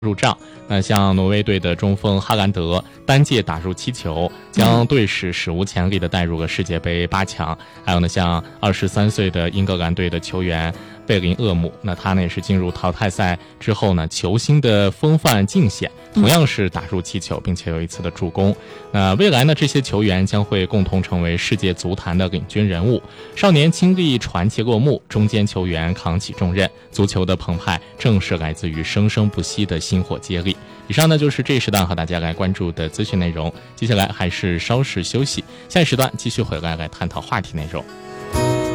入账。那像挪威队的中锋哈兰德单届打入7球，将队史史无前例的带入了世界杯8强。还有呢，像23岁的英格兰队的球员贝林厄姆，那他呢也是进入淘汰赛之后呢，球星的风范尽显，同样是打入7球，并且有1次的助攻。那未来呢，这些球员将会共同成为世界足坛的领军人物。少年经历传奇落幕，中坚球员扛起重任，足球的澎湃正是来自于生生不息的薪火接力。以上呢就是这一时段和大家来关注的资讯内容，接下来还是稍事休息，下一时段继续回来探讨话题内容。